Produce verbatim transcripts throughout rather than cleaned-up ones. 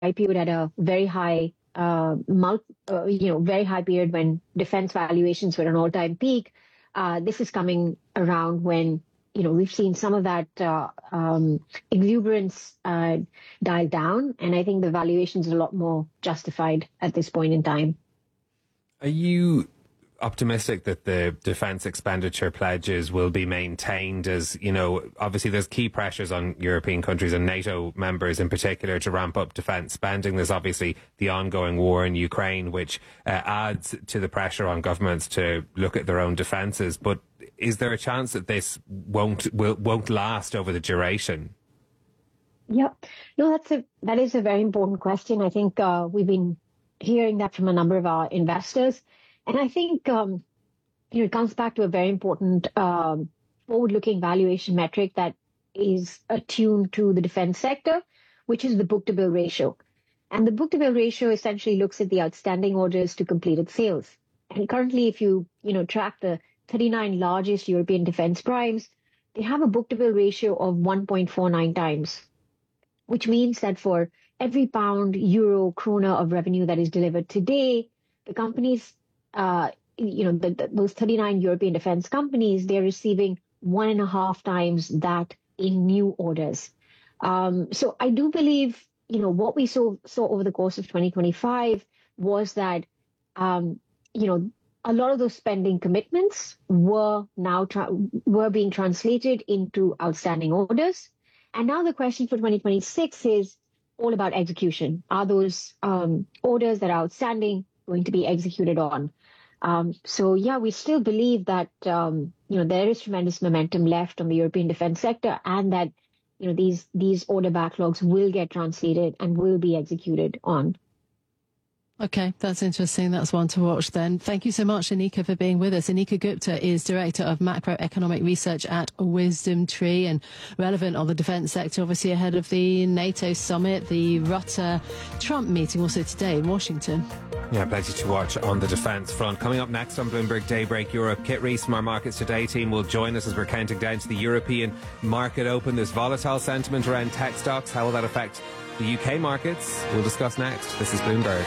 I P O'd at a very high, uh, mul- uh, you know, very high period when defense valuations were at an all-time peak. Uh, this is coming around when, you know, we've seen some of that uh, um, exuberance uh, dial down, and I think the valuations are a lot more justified at this point in time. Are you optimistic that the defence expenditure pledges will be maintained? As you know, obviously there's key pressures on European countries and NATO members in particular to ramp up defence spending. There's obviously the ongoing war in Ukraine, which uh, adds to the pressure on governments to look at their own defences. But is there a chance that this won't will, won't last over the duration? Yeah, no, that's a that is a very important question. I think uh, we've been hearing that from a number of our investors. And I think um, you know, it comes back to a very important um, forward-looking valuation metric that is attuned to the defense sector, which is the book-to-bill ratio. And the book-to-bill ratio essentially looks at the outstanding orders to completed sales. And currently, if you you know track the thirty-nine largest European defense primes, they have a book-to-bill ratio of one point four nine times, which means that for every pound, euro, krona of revenue that is delivered today, the companies Uh, you know, the, the, those thirty-nine European defense companies, they're receiving one and a half times that in new orders. Um, so I do believe, you know, what we saw, saw over the course of twenty twenty-five was that, um, you know, a lot of those spending commitments were now tra- were being translated into outstanding orders. And now the question for twenty twenty-six is all about execution. Are those um, orders that are outstanding going to be executed on? Um, so, yeah, we still believe that, um, you know, there is tremendous momentum left on the European defense sector, and that, you know, these these order backlogs will get translated and will be executed on. Okay, that's interesting. That's one to watch then. Thank you so much, Anika, for being with us. Anika Gupta is Director of Macroeconomic Research at Wisdom Tree, and relevant on the defence sector, obviously ahead of the NATO summit, the Rutte-Trump meeting also today in Washington. Yeah, plenty to watch on the defence front. Coming up next on Bloomberg Daybreak Europe, Kit Rees from our Markets Today team will join us as we're counting down to the European market open. There's volatile sentiment around tech stocks. How will that affect the U K markets? We'll discuss next. This is Bloomberg.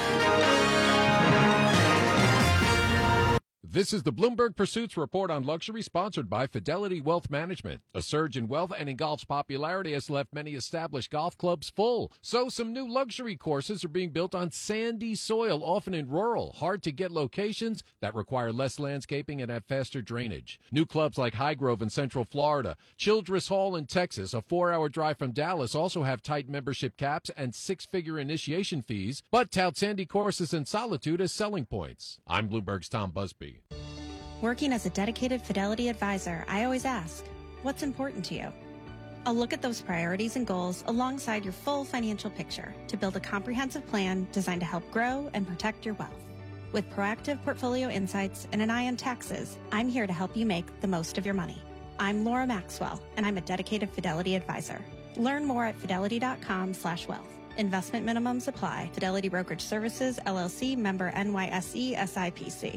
This is the Bloomberg Pursuits Report on Luxury, sponsored by Fidelity Wealth Management. A surge in wealth and in golf's popularity has left many established golf clubs full. So some new luxury courses are being built on sandy soil, often in rural, hard-to-get locations that require less landscaping and have faster drainage. New clubs like Highgrove in Central Florida, Childress Hall in Texas, a four-hour drive from Dallas, also have tight membership caps and six-figure initiation fees, but tout sandy courses in solitude as selling points. I'm Bloomberg's Tom Busby. Working as a dedicated Fidelity advisor, I always ask, what's important to you? I'll look at those priorities and goals alongside your full financial picture to build a comprehensive plan designed to help grow and protect your wealth. With proactive portfolio insights and an eye on taxes, I'm here to help you make the most of your money. I'm Laura Maxwell, and I'm a dedicated Fidelity advisor. Learn more at fidelity.com slash wealth. Investment minimums apply. Fidelity Brokerage Services, L L C, member N Y S E, S I P C.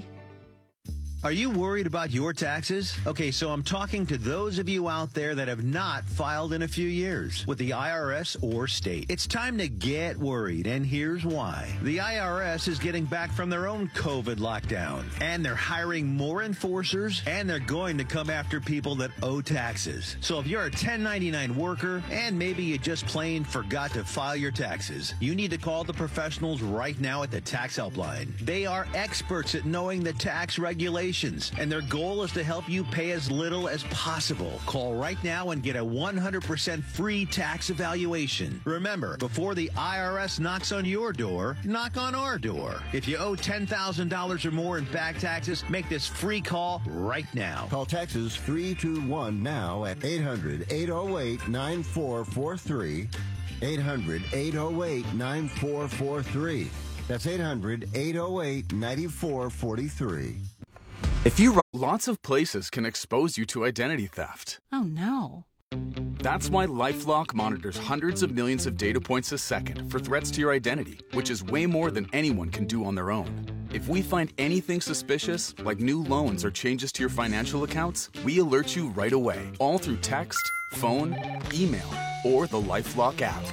Are you worried about your taxes? Okay, so I'm talking to those of you out there that have not filed in a few years with the I R S or state. It's time to get worried, and here's why. The I R S is getting back from their own COVID lockdown, and they're hiring more enforcers, and they're going to come after people that owe taxes. So if you're a ten ninety-nine worker, and maybe you just plain forgot to file your taxes, you need to call the professionals right now at the Tax Helpline. They are experts at knowing the tax regulations, and their goal is to help you pay as little as possible. Call right now and get a one hundred percent free tax evaluation. Remember, before the I R S knocks on your door, knock on our door. If you owe ten thousand dollars or more in back taxes, make this free call right now. Call Texas three two one now at eight hundred, eight oh eight, nine four four three. eight hundred, eight oh eight, nine four four three. That's eight hundred, eight oh eight, nine four four three. If you lots of places can expose you to identity theft. Oh no. That's why LifeLock monitors hundreds of millions of data points a second for threats to your identity, which is way more than anyone can do on their own. If we find anything suspicious, like new loans or changes to your financial accounts, we alert you right away, all through text, phone, email, or the LifeLock app.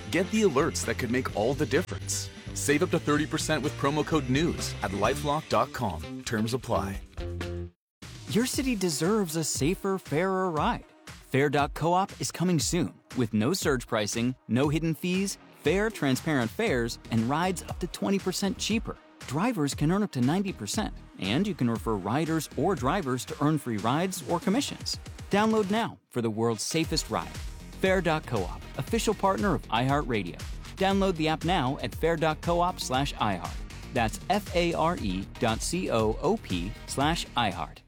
Get the alerts that could make all the difference. Save up to thirty percent with promo code NEWS at lifelock dot com. Terms apply. Your city deserves a safer, fairer ride. Fair dot coop is coming soon with no surge pricing, no hidden fees, fair, transparent fares, and rides up to twenty percent cheaper. Drivers can earn up to ninety percent, and you can refer riders or drivers to earn free rides or commissions. Download now for the world's safest ride. Fair dot coop, official partner of iHeartRadio. Download the app now at fair dot coop slash iHeart. That's F-A-R-E dot C-O-O-P slash iHeart.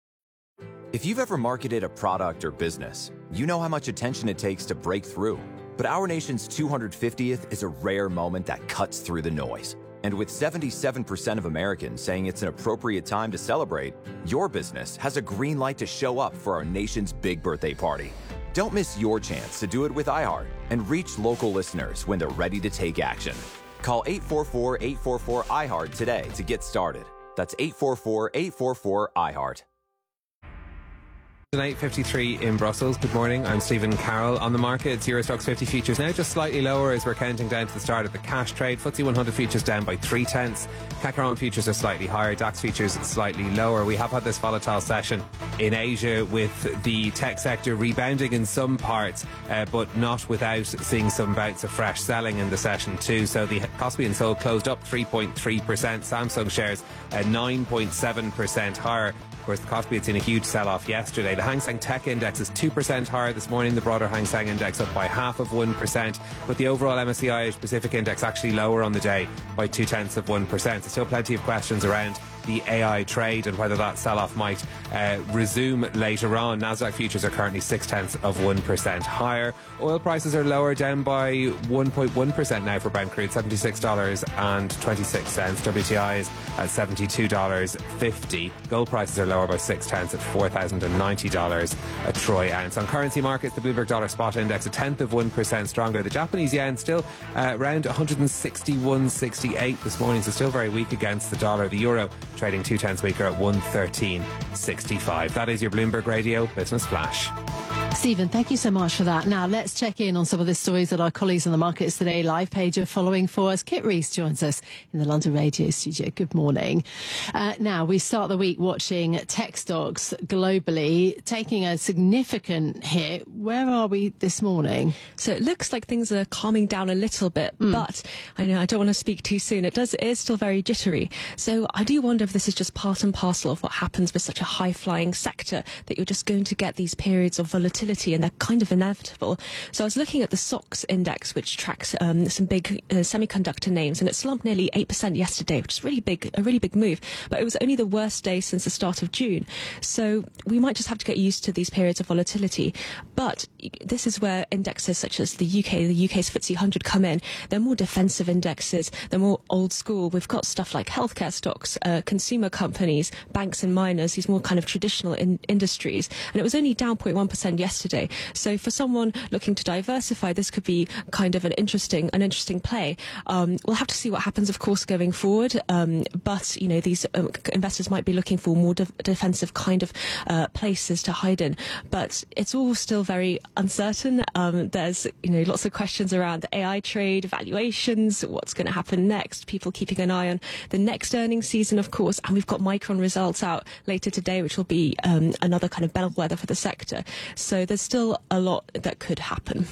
If you've ever marketed a product or business, you know how much attention it takes to break through. But our nation's two hundred fiftieth is a rare moment that cuts through the noise. And with seventy-seven percent of Americans saying it's an appropriate time to celebrate, your business has a green light to show up for our nation's big birthday party. Don't miss your chance to do it with iHeart and reach local listeners when they're ready to take action. Call eight four four, eight four four, I HEART today to get started. That's eight four four, eight four four, I HEART. eight fifty-three in Brussels. Good morning. I'm Stephen Carroll. On the markets, Euro Stoxx fifty futures now just slightly lower as we're counting down to the start of the cash trade. F T S E one hundred futures down by three tenths. C A C forty futures are slightly higher. DAX futures slightly lower. We have had this volatile session in Asia with the tech sector rebounding in some parts, uh, but not without seeing some bouts of fresh selling in the session too. So the Kospi and Seoul closed up three point three percent. Samsung shares uh, nine point seven percent higher. Of course, the Kospi had seen a huge sell-off yesterday. The Hang Seng Tech Index is two percent higher this morning. The broader Hang Seng Index up by half of one percent. But the overall M S C I Asia Pacific Index actually lower on the day by two tenths of one percent. There's still plenty of questions around the A I trade and whether that sell-off might uh, resume later on. Nasdaq futures are currently six tenths of one percent higher. Oil prices are lower, down by one point one percent now for Brent crude, seventy-six dollars and twenty-six cents. W T I is at seventy-two dollars fifty. Gold prices are lower by six tenths at four thousand ninety dollars a troy ounce. On currency markets, the Bloomberg Dollar Spot Index a tenth of one percent stronger. The Japanese yen still uh, around one sixty-one sixty-eight this morning, so still very weak against the dollar. The euro trading two tenths weaker at one thirteen sixty-five. That is your Bloomberg Radio Business Flash. Stephen, thank you so much for that. Now, let's check in on some of the stories that our colleagues on the Markets Today live page are following for us. Kit Rees joins us in the London Radio studio. Good morning. Uh, now, we start the week watching tech stocks globally taking a significant hit. Where are we this morning? So it looks like things are calming down a little bit, mm. but I know I don't want to speak too soon. It does, it is still very jittery. So I do wonder if this is just part and parcel of what happens with such a high-flying sector, that you're just going to get these periods of volatility, and they're kind of inevitable. So I was looking at the S O X index, which tracks um, some big uh, semiconductor names, and it slumped nearly eight percent yesterday, which is really big, a really big move. But it was only the worst day since the start of June. So we might just have to get used to these periods of volatility. But this is where indexes such as the U K, the U K's F T S E one hundred come in. They're more defensive indexes. They're more old school. We've got stuff like healthcare stocks, uh, consumer companies, banks and miners, these more kind of traditional in- industries. And it was only down zero point one percent yesterday. Yesterday. So for someone looking to diversify, this could be kind of an interesting, an interesting play. Um, we'll have to see what happens, of course, going forward. Um, but you know, these um, investors might be looking for more de- defensive kind of uh, places to hide in. But it's all still very uncertain. Um, there's you know lots of questions around the A I trade, valuations, what's going to happen next. People keeping an eye on the next earnings season, of course, and we've got Micron results out later today, which will be um, another kind of bellwether for the sector. So there's still a lot that could happen.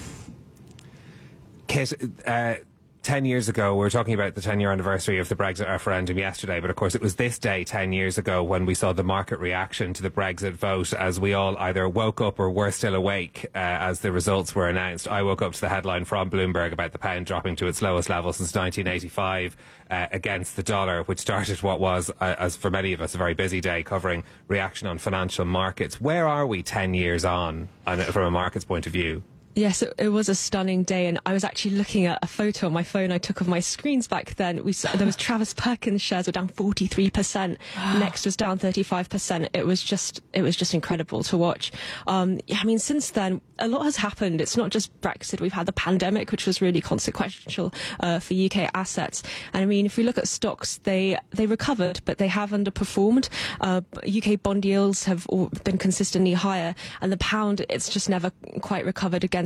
Kit, uh, ten years ago, we were talking about the ten-year anniversary of the Brexit referendum yesterday, but of course it was this day ten years ago when we saw the market reaction to the Brexit vote as we all either woke up or were still awake uh, as the results were announced. I woke up to the headline from Bloomberg about the pound dropping to its lowest level since nineteen eighty-five uh, against the dollar, which started what was, uh, as for many of us, a very busy day covering reaction on financial markets. Where are we ten years on, on from a market's point of view? Yes, it, it was a stunning day, and I was actually looking at a photo on my phone I took of my screens back then. We saw, there was Travis Perkins shares were down forty-three percent. Next was down thirty-five percent. It was just, it was just incredible to watch. Um, yeah, I mean, since then, a lot has happened. It's not just Brexit. We've had the pandemic, which was really consequential uh, for U K assets. And I mean, if we look at stocks, they they recovered, but they have underperformed. Uh, U K bond yields have all been consistently higher, and the pound, it's just never quite recovered against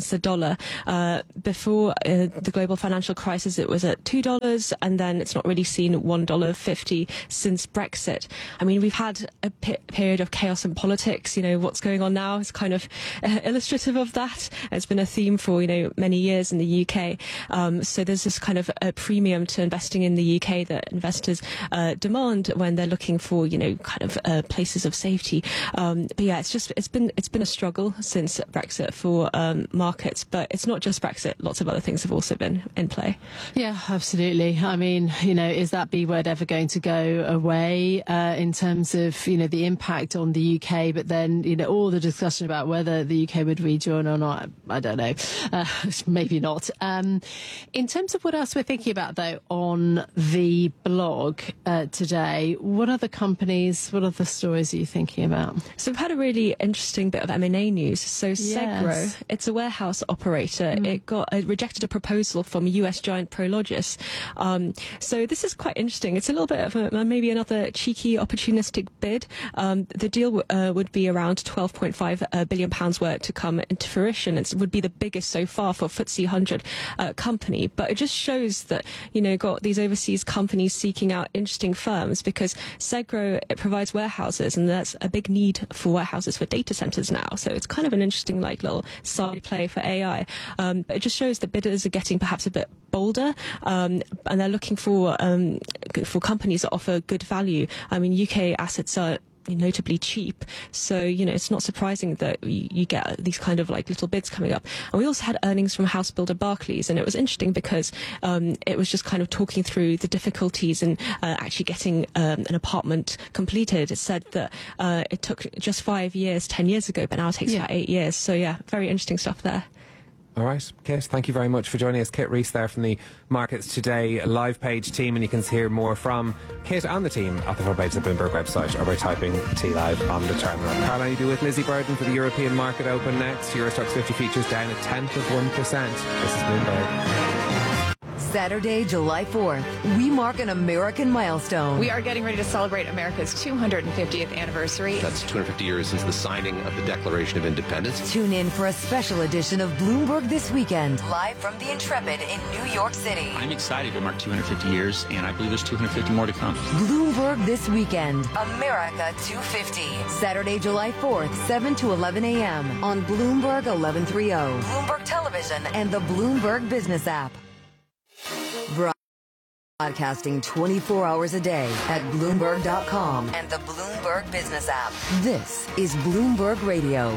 against the dollar. Uh, before uh, the global financial crisis, it was at two dollars, and then it's not really seen one dollar fifty since Brexit. I mean, we've had a p- period of chaos in politics. You know, what's going on now is kind of uh, illustrative of that. It's been a theme for, you know, many years in the U K. Um, so there's this kind of a premium to investing in the U K that investors uh, demand when they're looking for, you know, kind of uh, places of safety. Um, but yeah, it's just it's been it's been a struggle since Brexit for um, markets. But it's not just Brexit. Lots of other things have also been in play. Yeah, absolutely. I mean, you know, is that B word ever going to go away uh, in terms of, you know, the impact on the U K? But then, you know, all the discussion about whether the U K would rejoin or not, I don't know. Uh, maybe not. Um, in terms of what else we're thinking about, though, on the blog uh, today, what other companies, what other stories are you thinking about? So we've had a really interesting bit of M and A news. So Yes. Segro, it's a warehouse operator. Mm. It got uh, rejected a proposal from U S giant Prologis. Um, so this is quite interesting. It's a little bit of a, maybe another cheeky, opportunistic bid. Um, the deal uh, would be around twelve point five uh, billion pounds worth to come into fruition. It would be the biggest so far for F T S E one hundred uh, company. But it just shows that, you know, got these overseas companies seeking out interesting firms, because Segro, it provides warehouses, and that's a big need for warehouses for data centers now. So it's kind of an interesting, like, little side play for A I. Um, but it just shows that bidders are getting perhaps a bit bolder, um, and they're looking for um, for companies that offer good value. I mean, U K assets are notably cheap, so, you know, it's not surprising that you, you get these kind of like little bids coming up. And we also had earnings from house builder Barclays, and it was interesting because um, it was just kind of talking through the difficulties in uh, actually getting um, an apartment completed. It said that uh, it took just five years ten years ago, but now it takes yeah. about eight years. So yeah, very interesting stuff there. All right, Kit, thank you very much for joining us. Kit Rees there from the Markets Today live page team, and you can hear more from Kit and the team at the front page of the Bloomberg website or by typing T Live on the terminal. Caroline, you do with Lizzie Burden for the European market open next. Euro Stoxx fifty futures down a tenth of one percent. This is Bloomberg. Saturday, July fourth, we mark an American milestone. We are getting ready to celebrate America's two hundred fiftieth anniversary. That's two hundred fifty years since the signing of the Declaration of Independence. Tune in for a special edition of Bloomberg This Weekend, live from the Intrepid in New York City. I'm excited to mark two hundred fifty years, and I believe there's two hundred fifty more to come. Bloomberg This Weekend, America two fifty. Saturday, July fourth, seven to eleven a.m. on Bloomberg eleven thirty, Bloomberg Television, and the Bloomberg Business app. Broadcasting twenty-four hours a day at Bloomberg dot com and the Bloomberg Business app. This is Bloomberg Radio.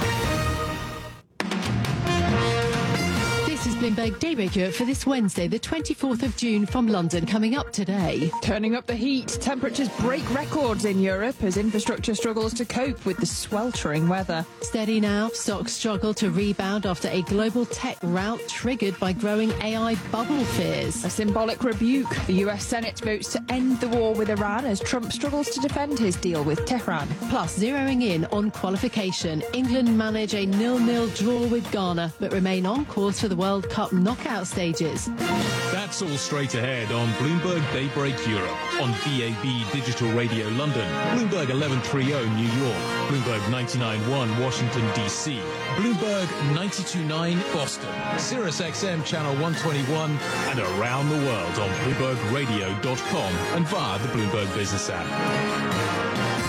This is Bloomberg Daybreak Europe for this Wednesday, the twenty-fourth of June, from London. Coming up today. Turning up the heat. Temperatures break records in Europe as infrastructure struggles to cope with the sweltering weather. Steady now. Stocks struggle to rebound after a global tech rout triggered by growing A I bubble fears. A symbolic rebuke. The U S Senate votes to end the war with Iran as Trump struggles to defend his deal with Tehran. Plus, zeroing in on qualification. England manage a nil-nil draw with Ghana, but remain on course for the World Cup knockout stages. That's all straight ahead on Bloomberg Daybreak Europe, on B A B Digital Radio London, Bloomberg eleven thirty New York, Bloomberg ninety-nine point one Washington, D C, Bloomberg ninety-two point nine Boston, Sirius X M Channel one twenty-one, and around the world on Bloomberg Radio dot com and via the Bloomberg Business app.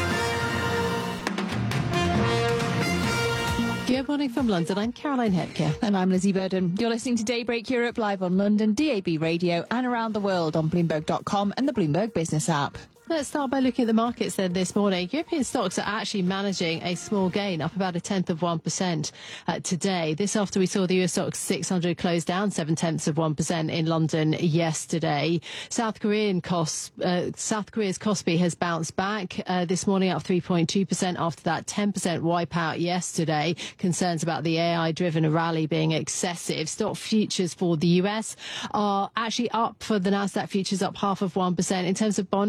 Good morning from London. I'm Caroline Hepker. And I'm Lizzie Burden. You're listening to Daybreak Europe live on London, D A B Radio, and around the world on Bloomberg dot com and the Bloomberg Business app. Let's start by looking at the markets then this morning. European stocks are actually managing a small gain, up about a tenth of one percent uh, today. This after we saw the Euro Stoxx six hundred close down seven tenths of one percent in London yesterday. South Korean costs, uh, South Korea's Kospi has bounced back uh, this morning, up three point two percent after that ten percent wipeout yesterday. Concerns about the A I-driven rally being excessive. Stock futures for the U S are actually up for the Nasdaq futures, up half of one percent. In terms of bond yields,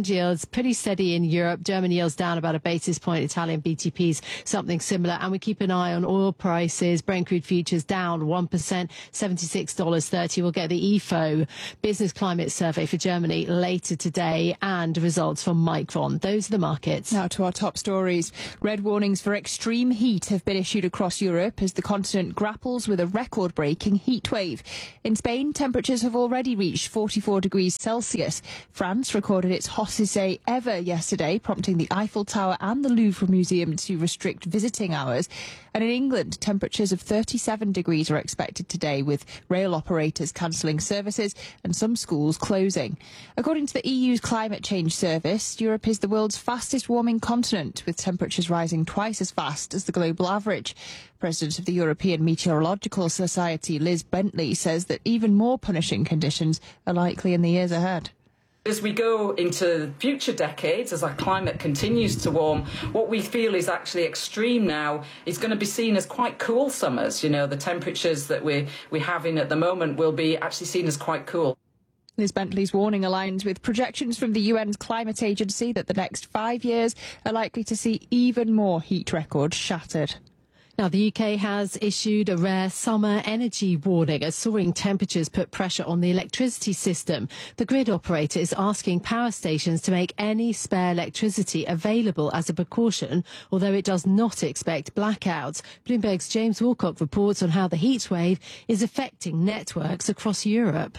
pretty steady in Europe. German yields down about a basis point. Italian B T Ps something similar. And we keep an eye on oil prices. Brent crude futures down one percent, seventy-six dollars thirty. We'll get the I F O Business Climate Survey for Germany later today and results from Micron. Those are the markets. Now to our top stories. Red warnings for extreme heat have been issued across Europe as the continent grapples with a record-breaking heat wave. In Spain, temperatures have already reached forty-four degrees Celsius. France recorded its hottest day ever yesterday, prompting the Eiffel Tower and the Louvre Museum to restrict visiting hours. And in England, temperatures of thirty-seven degrees are expected today, with rail operators cancelling services and some schools closing. According to the E U's Climate Change Service, Europe is the world's fastest warming continent, with temperatures rising twice as fast as the global average. President of the European Meteorological Society, Liz Bentley, says that even more punishing conditions are likely in the years ahead. As we go into future decades, as our climate continues to warm, what we feel is actually extreme now is going to be seen as quite cool summers. You know, the temperatures that we, we're having at the moment will be actually seen as quite cool. Liz Bentley's warning aligns with projections from the U N's climate agency that the next five years are likely to see even more heat records shattered. Now, the U K has issued a rare summer energy warning as soaring temperatures put pressure on the electricity system. The grid operator is asking power stations to make any spare electricity available as a precaution, although it does not expect blackouts. Bloomberg's James Woolcock reports on how the heat wave is affecting networks across Europe.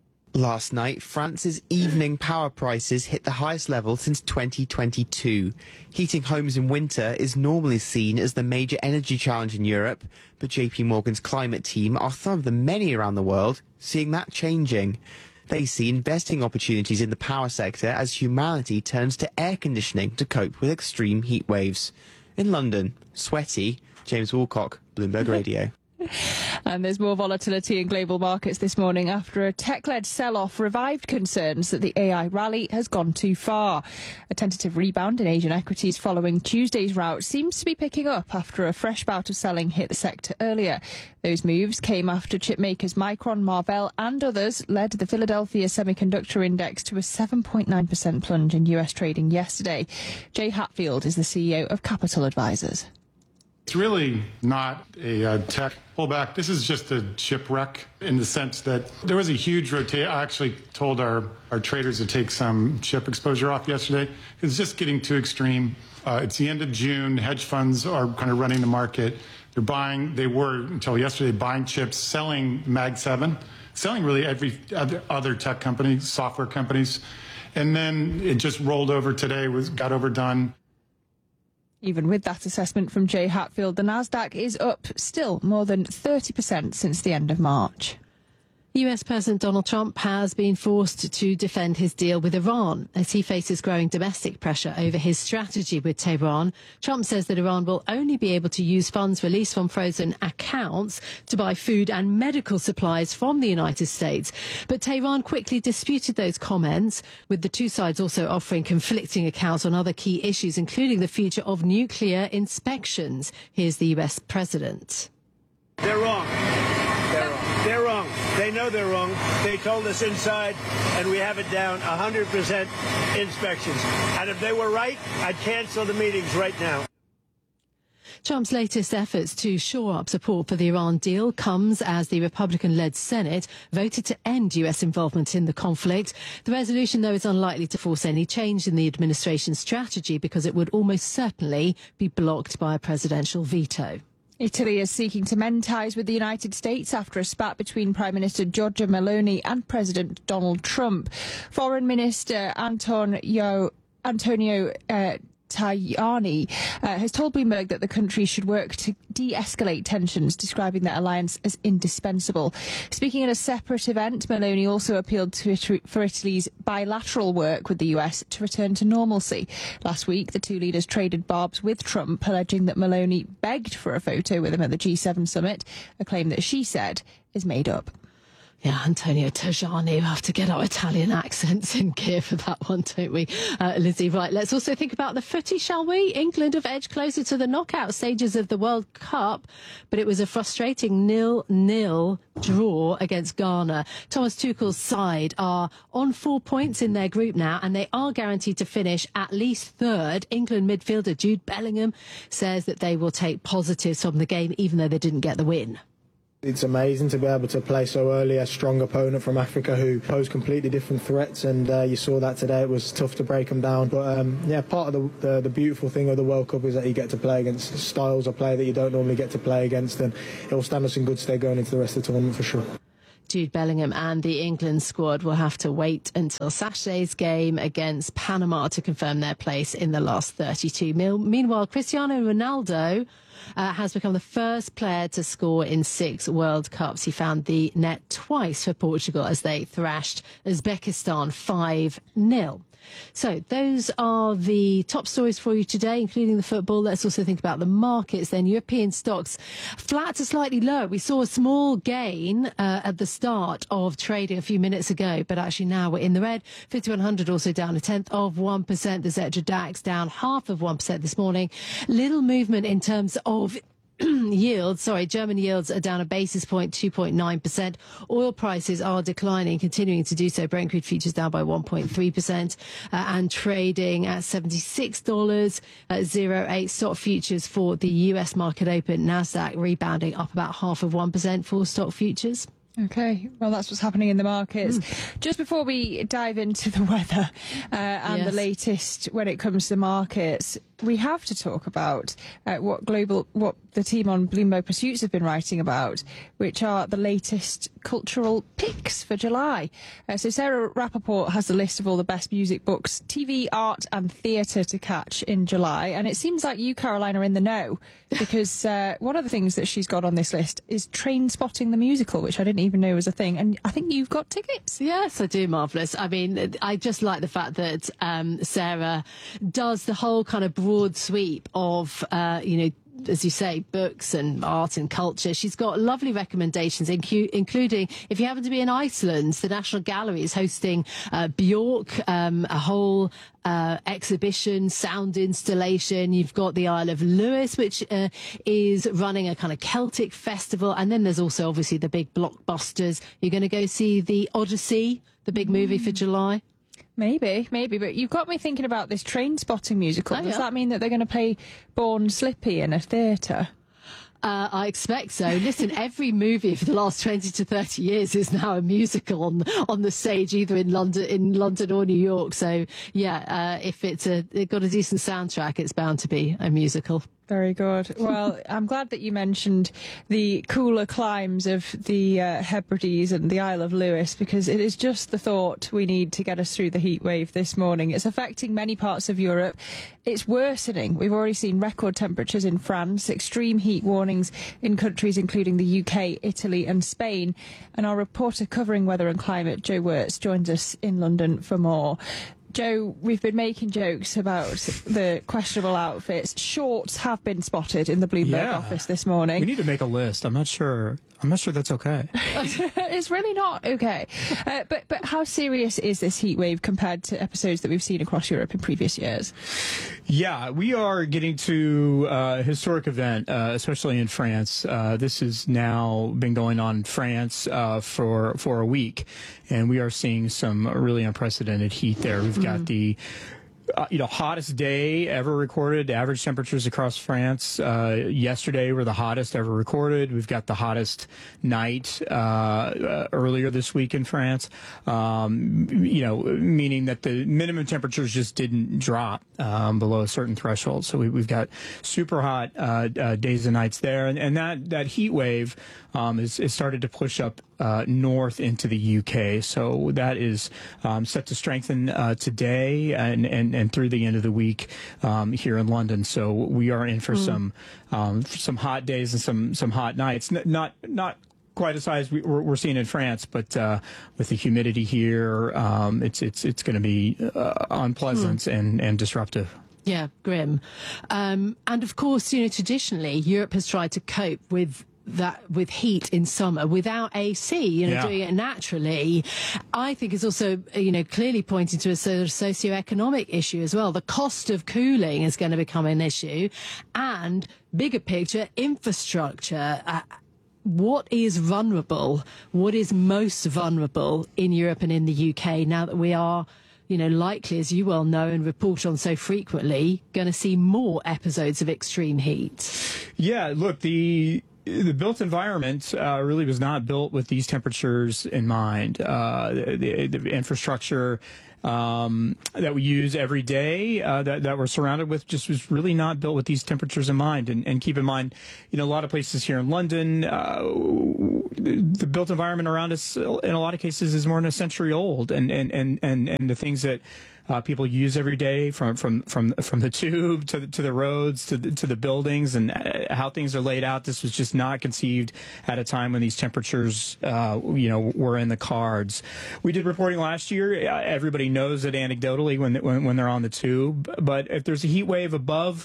Last night, France's evening power prices hit the highest level since twenty twenty-two. Heating homes in winter is normally seen as the major energy challenge in Europe, but J P Morgan's climate team are some of the many around the world seeing that changing. They see investing opportunities in the power sector as humanity turns to air conditioning to cope with extreme heat waves. In London, sweaty, James Woolcock, Bloomberg Radio. And there's more volatility in global markets this morning after a tech-led sell-off revived concerns that the A I rally has gone too far. A tentative rebound in Asian equities following Tuesday's rout seems to be picking up after a fresh bout of selling hit the sector earlier. Those moves came after chipmakers Micron, Marvell and others led the Philadelphia Semiconductor Index to a seven point nine percent plunge in U S trading yesterday. Jay Hatfield is the C E O of Capital Advisors. It's really not a uh, tech pullback. This is just a shipwreck in the sense that there was a huge rotation. I actually told our, our traders to take some ship exposure off yesterday. It's just getting too extreme. Uh, it's the end of June. Hedge funds are kind of running the market. They're buying, they were until yesterday, buying chips, selling Mag seven, selling really every other, other tech company, software companies. And then it just rolled over today, was got overdone. Even with that assessment from Jay Hatfield, the Nasdaq is up still more than thirty percent since the end of March. U S President Donald Trump has been forced to defend his deal with Iran as he faces growing domestic pressure over his strategy with Tehran. Trump says that Iran will only be able to use funds released from frozen accounts to buy food and medical supplies from the United States. But Tehran quickly disputed those comments, with the two sides also offering conflicting accounts on other key issues, including the future of nuclear inspections. Here's the U S President. They're wrong. They're wrong. They're wrong. They know they're wrong. They told us inside, and we have it down, one hundred percent inspections. And if they were right, I'd cancel the meetings right now. Trump's latest efforts to shore up support for the Iran deal comes as the Republican-led Senate voted to end U S involvement in the conflict. The resolution, though, is unlikely to force any change in the administration's strategy because it would almost certainly be blocked by a presidential veto. Italy is seeking to mend ties with the United States after a spat between Prime Minister Giorgia Meloni and President Donald Trump. Foreign Minister Antonio, Antonio uh, Tajani uh, has told Bloomberg that the country should work to de-escalate tensions, describing their alliance as indispensable. Speaking at a separate event, Meloni also appealed to it for Italy's bilateral work with the U S to return to normalcy. Last week, the two leaders traded barbs with Trump, alleging that Meloni begged for a photo with him at the G seven summit, a claim that she said is made up. Yeah, Antonio Tajani. We have to get our Italian accents in gear for that one, don't we, uh, Lizzie? Right, let's also think about the footy, shall we? England have edged closer to the knockout stages of the World Cup, but it was a frustrating nil-nil draw against Ghana. Thomas Tuchel's side are on four points in their group now, and they are guaranteed to finish at least third. England midfielder Jude Bellingham says that they will take positives from the game, even though they didn't get the win. It's amazing to be able to play so early a strong opponent from Africa who pose completely different threats, and uh, you saw that today. It was tough to break them down, but um, yeah, part of the, the the beautiful thing of the World Cup is that you get to play against styles of play that you don't normally get to play against, and it will stand us in good stead going into the rest of the tournament for sure. Jude Bellingham and the England squad will have to wait until Saturday's game against Panama to confirm their place in the last thirty-two. Meanwhile, Cristiano Ronaldo uh, has become the first player to score in six World Cups. He found the net twice for Portugal as they thrashed Uzbekistan five nil. So those are the top stories for you today, including the football. Let's also think about the markets then. European stocks flat to slightly lower. We saw a small gain uh, at the start of trading a few minutes ago, but actually now we're in the red. fifty-one hundred also down a tenth of one percent. The Xetra DAX down half of one percent this morning. Little movement in terms of yields, sorry, German yields are down a basis point, two point nine percent. Oil prices are declining, continuing to do so. Brent crude futures down by one point three percent uh, and trading at seventy-six dollars oh eight. Stock futures for the U S market open. NASDAQ rebounding up about half of one percent for stock futures. Okay, well, that's what's happening in the markets. Mm. Just before we dive into the weather uh, and yes. the latest when it comes to the markets, we have to talk about uh, what global, what the team on Bloomberg Pursuits have been writing about, which are the latest cultural picks for July. Uh, so Sarah Rappaport has the list of all the best music, books, T V, art and theatre to catch in July. And it seems like you, Caroline, are in the know, because uh, one of the things that she's got on this list is Train Spotting the musical, which I didn't even know was a thing. And I think you've got tickets. Yes, I do. Marvellous. I mean, I just like the fact that um, Sarah does the whole kind of broad sweep of, uh, you know, as you say, books and art and culture. She's got lovely recommendations, incu- including if you happen to be in Iceland, the National Gallery is hosting uh, Bjork, um, a whole uh, exhibition, sound installation. You've got the Isle of Lewis, which uh, is running a kind of Celtic festival. And then there's also obviously the big blockbusters. You're going to go see the Odyssey, the big movie for July. Maybe, maybe, but you've got me thinking about this Train Spotting musical. Oh, Does yeah. that mean that they're going to play Born Slippy in a theatre? Uh, I expect so. Listen, every movie for the last twenty to thirty years is now a musical on on the stage, either in London, in London or New York. So, yeah, uh, if it's a it got a decent soundtrack, it's bound to be a musical. Very good. Well, I'm glad that you mentioned the cooler climes of the uh, Hebrides and the Isle of Lewis, because it is just the thought we need to get us through the heat wave this morning. It's affecting many parts of Europe. It's worsening. We've already seen record temperatures in France, extreme heat warnings in countries including the U K, Italy and Spain. And our reporter covering weather and climate, Joe Wirtz, joins us in London for more. Joe, we've been making jokes about the questionable outfits. Shorts have been spotted in the Bloomberg yeah. office this morning. We need to make a list. I'm not sure. I'm not sure that's okay. It's really not okay. Uh, but but how serious is this heat wave compared to episodes that we've seen across Europe in previous years? Yeah, we are getting to uh, a historic event, uh, especially in France. Uh, this has now been going on in France uh, for for a week, and we are seeing some really unprecedented heat there. We've got mm. the Uh, you know, hottest day ever recorded. Average temperatures across France uh, yesterday were the hottest ever recorded. We've got the hottest night uh, uh, earlier this week in France. Um, you know, meaning that the minimum temperatures just didn't drop um, below a certain threshold. So we, we've got super hot uh, uh, days and nights there, and, and that that heat wave um, is, is started to push up uh, north into the U K. So that is um, set to strengthen uh, today and and and through the end of the week um, here in London. So we are in for mm. some um, for some hot days and some some hot nights. N- not not quite as high as we, we're, we're seeing in France, but uh, with the humidity here, um, it's it's it's going to be uh, unpleasant mm. and and disruptive. Yeah, grim. Um, and of course, you know, traditionally Europe has tried to cope with that with heat in summer without A C, you know, Yeah. doing it naturally, I think is also, you know, clearly pointing to a sort of socio-economic issue as well. The cost of cooling is going to become an issue, and bigger picture, infrastructure. Uh, what is vulnerable? What is most vulnerable in Europe and in the U K now that we are, you know, likely, as you well know and report on so frequently, going to see more episodes of extreme heat? Yeah, look, the the built environment uh, really was not built with these temperatures in mind. Uh, the, the infrastructure um, that we use every day, uh, that, that we're surrounded with, just was really not built with these temperatures in mind. And, and keep in mind, you know, a lot of places here in London, uh, the built environment around us, in a lot of cases, is more than a century old. And, and, and, and, and the things that Uh, people use every day, from from from from the tube to the, to the roads to the, to the buildings, and uh, how things are laid out. This was just not conceived at a time when these temperatures, uh, you know, were in the cards. We did reporting last year. Uh, everybody knows it anecdotally when, when when they're on the tube. But if there's a heat wave above,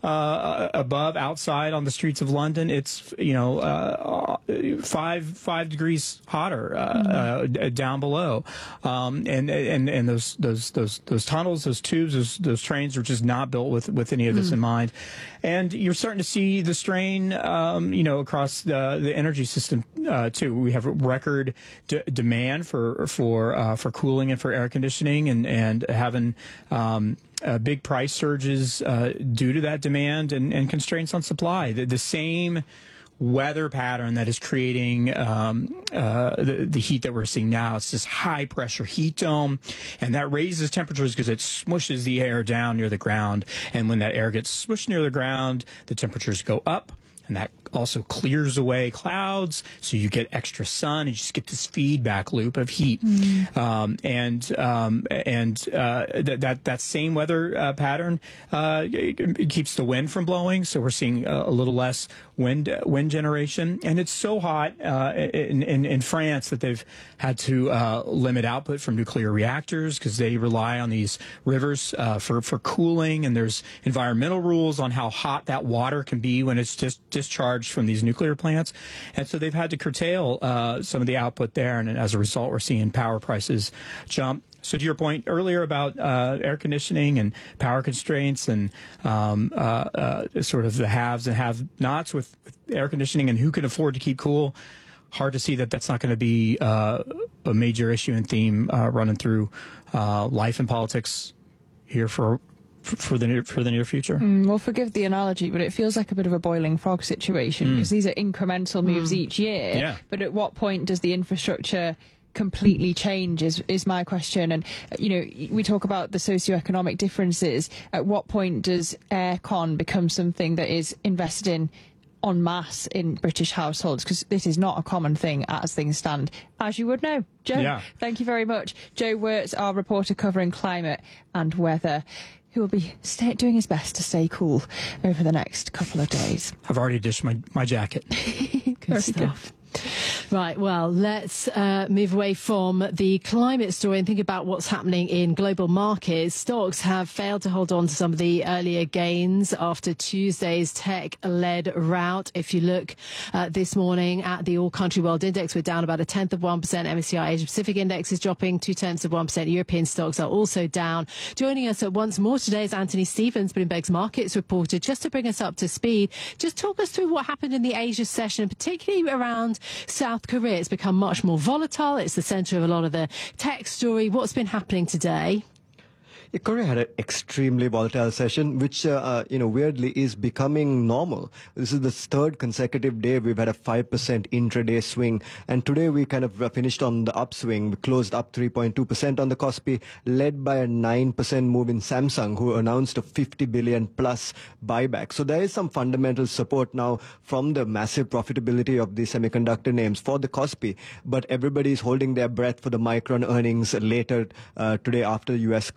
uh, above outside on the streets of London, it's you know uh, five five degrees hotter uh, mm-hmm. uh, down below, um, and and and those those those. Those tunnels, those tubes, those, those trains are just not built with, with any of this mm. in mind. And you're starting to see the strain, um, you know, across the, the energy system, uh, too. We have record d- demand for for uh, for cooling and for air conditioning, and, and having um, uh, big price surges uh, due to that demand and, and constraints on supply. The, the same weather pattern that is creating um, uh, the, the heat that we're seeing now. It's this high pressure heat dome, and that raises temperatures because it smushes the air down near the ground. And when that air gets smushed near the ground, the temperatures go up, and that also clears away clouds, so you get extra sun, and you just get this feedback loop of heat. Mm. Um, and um, and uh, that, that that same weather uh, pattern uh, it, it keeps the wind from blowing, so we're seeing a, a little less wind wind generation. And it's so hot uh, in, in in France that they've had to uh, limit output from nuclear reactors because they rely on these rivers uh, for for cooling, and there's environmental rules on how hot that water can be when it's just discharged from these nuclear plants. And so they've had to curtail uh, some of the output there, and as a result, we're seeing power prices jump. So to your point earlier about uh, air conditioning and power constraints and um, uh, uh, sort of the haves and have-nots with, with air conditioning and who can afford to keep cool, hard to see that that's not going to be uh, a major issue and theme uh, running through uh, life and politics here for for the near, for the near future. Mm, well, forgive the analogy, but it feels like a bit of a boiling frog situation because mm. these are incremental moves mm. each year. Yeah. But at what point does the infrastructure completely change is, is my question. And, you know, we talk about the socioeconomic differences. At what point does aircon become something that is invested in en masse in British households? Because this is not a common thing as things stand, as you would know. Joe, yeah. Thank you very much. Joe Wirtz, our reporter covering climate and weather, who will be stay, doing his best to stay cool over the next couple of days. I've already dished my, my jacket. Good Very stuff. Good. Right, well, let's uh, move away from the climate story and think about what's happening in global markets. Stocks have failed to hold on to some of the earlier gains after Tuesday's tech-led rout. If you look uh, this morning at the All-Country World Index, we're down about a tenth of one percent. M S C I Asia-Pacific Index is dropping two-tenths of one percent. European stocks are also down. Joining us at once more today is Anthony Stevens, Bloomberg's markets reporter. Just to bring us up to speed, just talk us through what happened in the Asia session, particularly around South Korea. It's become much more volatile. It's the centre of a lot of the tech story. What's been happening today? Yeah, Korea had an extremely volatile session, which, uh, uh, you know, weirdly is becoming normal. This is the third consecutive day we've had a five percent intraday swing. And today we kind of finished on the upswing. We closed up three point two percent on the Kospi, led by a nine percent move in Samsung, who announced a fifty billion plus buyback. So there is some fundamental support now from the massive profitability of the semiconductor names for the Kospi. But everybody is holding their breath for the Micron earnings later uh, today after the U S close.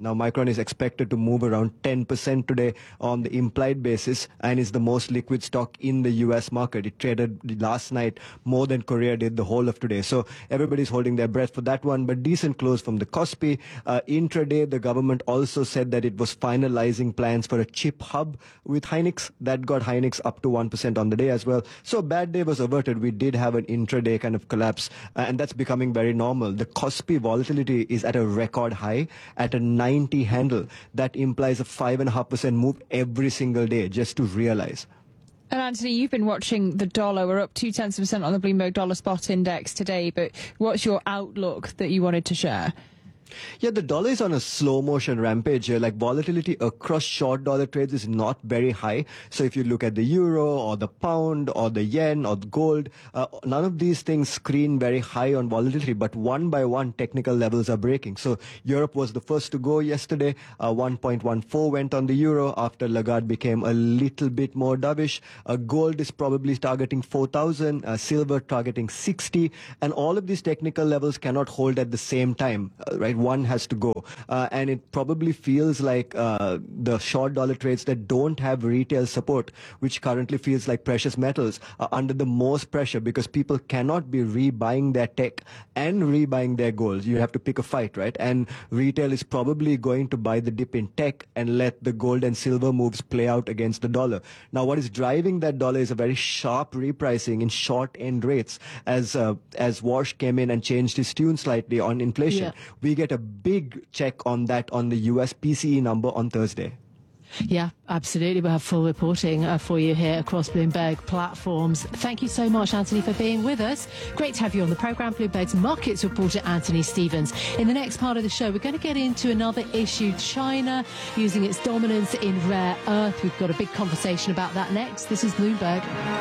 Now, Micron is expected to move around ten percent today on the implied basis and is the most liquid stock in the U S market. It traded last night more than Korea did the whole of today. So everybody's holding their breath for that one, but decent close from the Kospi. Uh, intraday, the government also said that it was finalizing plans for a chip hub with Hynix. That got Hynix up to one percent on the day as well. So a bad day was averted. We did have an intraday kind of collapse, uh, and that's becoming very normal. The Kospi volatility is at a record high at a ninety handle. That implies a five point five percent move every single day, just to realize. And Anthony, you've been watching the dollar. We're up two tenths of a percent on the Bloomberg Dollar Spot Index today, but what's your outlook that you wanted to share? Yeah, the dollar is on a slow motion rampage here. Like volatility across short dollar trades is not very high. So if you look at the euro or the pound or the yen or the gold, uh, none of these things screen very high on volatility, but one by one technical levels are breaking. So Europe was the first to go yesterday. Uh, one point one four went on the euro after Lagarde became a little bit more dovish. Uh, gold is probably targeting four thousand, uh, silver targeting sixty, and all of these technical levels cannot hold at the same time, uh, right? One has to go. Uh, and it probably feels like uh, the short dollar trades that don't have retail support, which currently feels like precious metals, are under the most pressure because people cannot be rebuying their tech and rebuying their gold. You have to pick a fight, right? And retail is probably going to buy the dip in tech and let the gold and silver moves play out against the dollar. Now, what is driving that dollar is a very sharp repricing in short end rates as uh, as Walsh came in and changed his tune slightly on inflation. Yeah. We get a big check on that on the U S P C E number on Thursday. Yeah, absolutely. We'll have full reporting uh, for you here across Bloomberg platforms. Thank you so much, Anthony, for being with us. Great to have you on the programme. Bloomberg's markets reporter, Anthony Stevens. In the next part of the show, we're going to get into another issue, China using its dominance in rare earth. We've got a big conversation about that next. This is Bloomberg.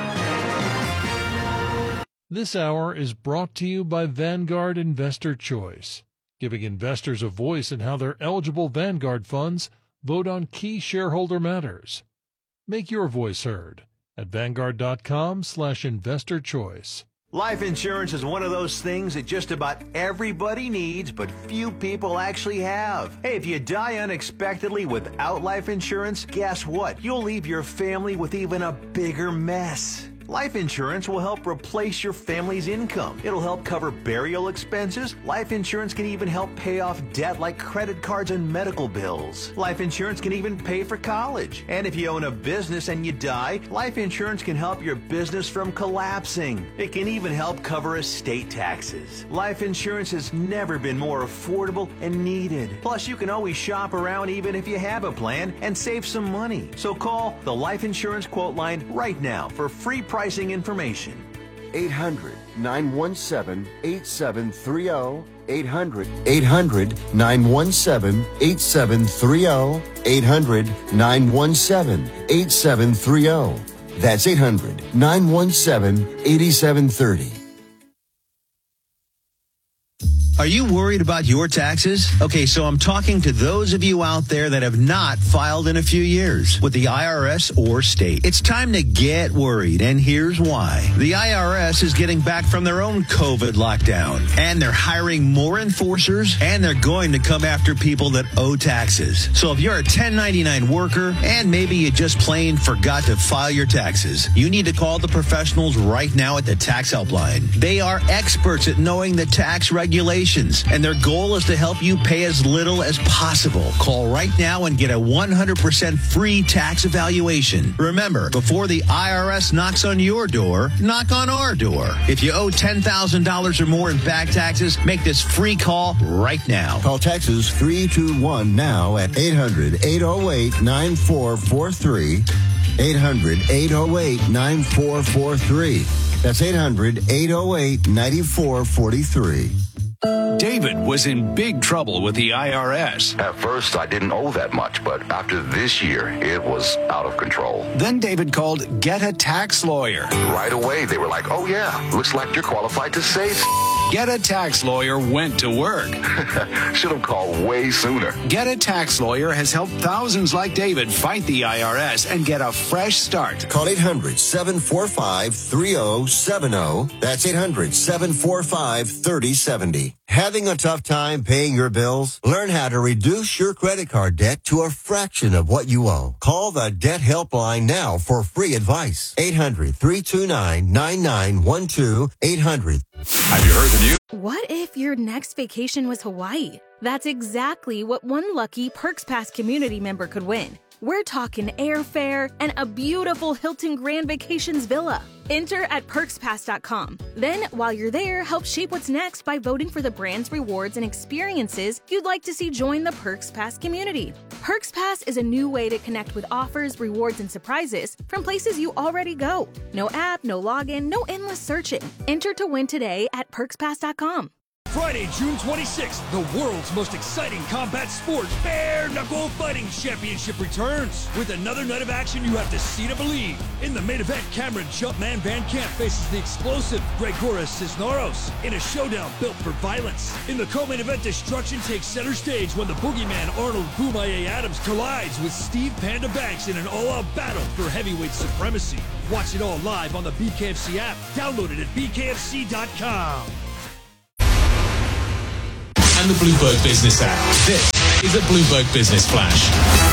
This hour is brought to you by Vanguard Investor Choice, giving investors a voice in how their eligible Vanguard funds vote on key shareholder matters. Make your voice heard at Vanguard.com slash investor choice. Life insurance is one of those things that just about everybody needs, but few people actually have. Hey, if you die unexpectedly without life insurance, guess what? You'll leave your family with even a bigger mess. Life insurance will help replace your family's income. It'll help cover burial expenses. Life insurance can even help pay off debt like credit cards and medical bills. Life insurance can even pay for college. And if you own a business and you die, life insurance can help your business from collapsing. It can even help cover estate taxes. Life insurance has never been more affordable and needed. Plus, you can always shop around even if you have a plan and save some money. So call the Life Insurance Quote Line right now for free pricing information. eight hundred, nine one seven, eight seven three zero. eight hundred, eight hundred, nine one seven, eight seven three zero. eight hundred, nine one seven, eight seven three zero. That's eight hundred, nine one seven, eight seven three zero. Are you worried about your taxes? Okay, so I'm talking to those of you out there that have not filed in a few years with the I R S or state. It's time to get worried, and here's why. The I R S is getting back from their own COVID lockdown, and they're hiring more enforcers, and they're going to come after people that owe taxes. So if you're a ten ninety-nine worker, and maybe you just plain forgot to file your taxes, you need to call the professionals right now at the Tax Helpline. They are experts at knowing the tax regulations, and their goal is to help you pay as little as possible. Call right now and get a one hundred percent free tax evaluation. Remember, before the I R S knocks on your door, knock on our door. If you owe ten thousand dollars or more in back taxes, make this free call right now. Call Texas three two one now at eight hundred, eight oh eight, nine four four three. eight hundred, eight oh eight, nine four four three. That's eight hundred, eight oh eight, nine four four three. David was in big trouble with the I R S. At first, I didn't owe that much, but after this year, it was out of control. Then David called Get a Tax Lawyer. Right away, they were like, oh yeah, looks like you're qualified to save. Get a Tax Lawyer went to work. Should have called way sooner. Get a Tax Lawyer has helped thousands like David fight the I R S and get a fresh start. Call eight hundred, seven four five, three oh seven oh. That's eight hundred, seven four five, three oh seven oh. Having a tough time paying your bills? Learn how to reduce your credit card debt to a fraction of what you owe. Call the Debt Helpline now for free advice. eight hundred, three two nine, nine nine one two. eight hundred. Have you heard the news? What if your next vacation was Hawaii? That's exactly what one lucky Perks Pass community member could win. We're talking airfare and a beautiful Hilton Grand Vacations villa. Enter at perks pass dot com. Then, while you're there, help shape what's next by voting for the brands, rewards, and experiences you'd like to see join the Perks Pass community. Perks Pass is a new way to connect with offers, rewards, and surprises from places you already go. No app, no login, no endless searching. Enter to win today at perks pass dot com. Friday, June twenty-sixth, the world's most exciting combat sport, Bare Knuckle Fighting Championship returns with another night of action you have to see to believe. In the main event, Cameron Jumpman Van Camp faces the explosive Gregoras Cisneros in a showdown built for violence. In the co-main event, destruction takes center stage when the boogeyman Arnold Boomaye Adams collides with Steve Panda Banks in an all-out battle for heavyweight supremacy. Watch it all live on the B K F C app. Download it at b k f c dot com. And the Bloomberg Business app. This is a Bloomberg Business Flash.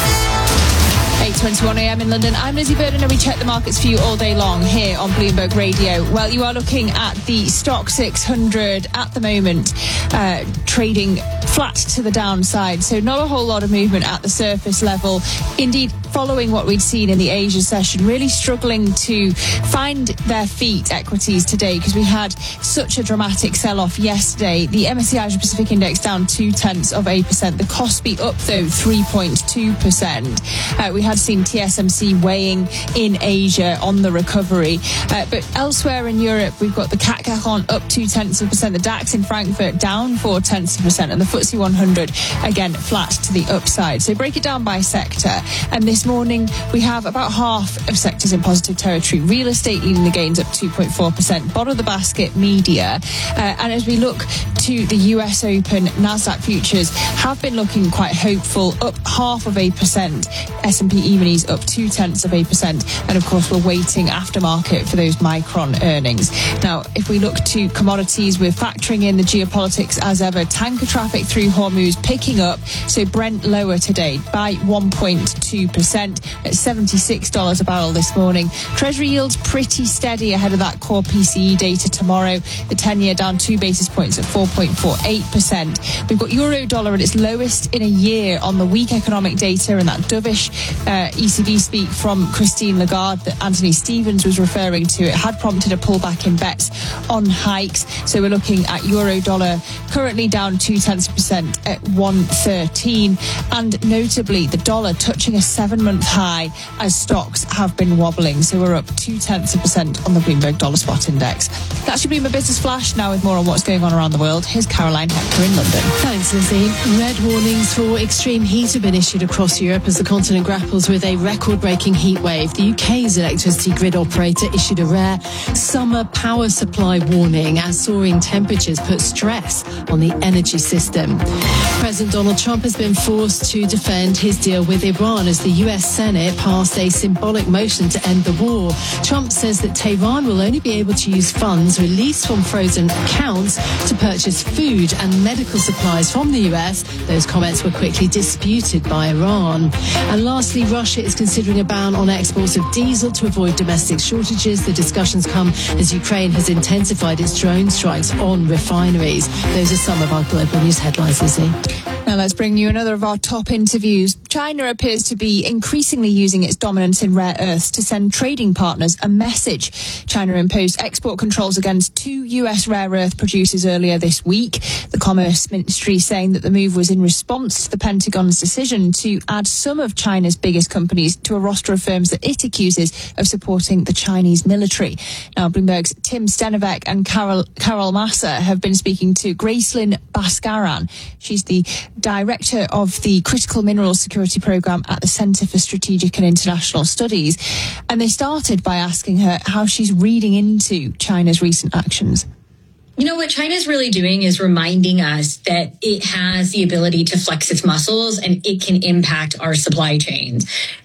eight twenty-one a m in London. I'm Lizzie Burden and we check the markets for you all day long here on Bloomberg Radio. Well, you are looking at the Stock six hundred at the moment, uh, trading flat to the downside. So not a whole lot of movement at the surface level. Indeed, following what we'd seen in the Asia session, really struggling to find their feet, equities today, because we had such a dramatic sell-off yesterday. The M S C I Asia Pacific Index down two tenths of a percent. The Kospi up, though, three point two percent. Uh, we had seen T S M C weighing in Asia on the recovery. Uh, but elsewhere in Europe, we've got the C A C Caron up two tenths of a percent. The DAX in Frankfurt down four tenths of a percent. And the F T S E one hundred, again, flat to the upside. So break it down by sector. And this morning, we have about half of sectors in positive territory. Real estate leading the gains up two point four percent. Bottom of the basket, media. Uh, and as we look to the U S Open, Nasdaq futures have been looking quite hopeful, up half of a percent. S and P E-minis up two tenths of a percent. And of course, we're waiting aftermarket for those Micron earnings. Now, if we look to commodities, we're factoring in the geopolitics as ever. Tanker traffic through Hormuz picking up. So Brent lower today by one point two percent at seventy-six dollars a barrel this morning. Treasury yields pretty steady ahead of that core P C E data tomorrow. The ten-year down two basis points at four point four eight percent. We've got euro dollar at its lowest in a year on the weak economic data and that dovish uh, E C B speak from Christine Lagarde that Anthony Stevens was referring to. It had prompted a pullback in bets on hikes. So we're looking at euro dollar currently down two tenths of a percent at one thirteen. And notably, the dollar touching a seven-month high as stocks have been wobbling. So we're up two tenths of a percent on the Bloomberg Dollar Spot Index. That should be my business flash. Now with more on what's going on around the world, here's Caroline Hector in London. Thanks, Lizzie. Red warnings for extreme heat have been issued across Europe as the continent grapples with a record-breaking heat wave. The U K's electricity grid operator issued a rare summer power supply warning as soaring temperatures put stress on the energy system. President Donald Trump has been forced to defend his deal with Iran as the U S Senate passed a symbolic motion to end the war. Trump says that Tehran will only be able to use funds released from frozen accounts to purchase food and medical supplies from the U S. Those comments were quickly disputed by Iran. And lastly, Russia is considering a ban on exports of diesel to avoid domestic shortages. The discussions come as Ukraine has intensified its drone strikes on refineries. Those are some of our global news headlines, Lizzie. Now let's bring you another of our top interviews. China appears to be increasingly using its dominance in rare earths to send trading partners a message. China imposed export controls against two U S rare earth producers earlier this week. The Commerce Ministry saying that the move was in response to the Pentagon's decision to add some of China's biggest companies to a roster of firms that it accuses of supporting the Chinese military. Now, Bloomberg's Tim Stenovec and Carol, Carol Massa have been speaking to Gracelyn Bhaskaran. She's the director of the Critical Minerals Security Program at the Center for Strategic and International Studies. And they started by asking her how she's reading into China's recent actions. You know, what China's really doing is reminding us that it has the ability to flex its muscles and it can impact our supply chains.